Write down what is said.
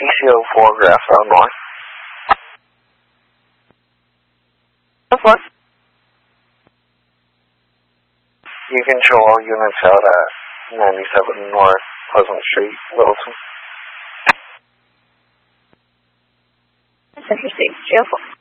CCO4 Grassland North. 4. You control all units out at 97 North Pleasant Street, Littleton. Center State, Jail 4.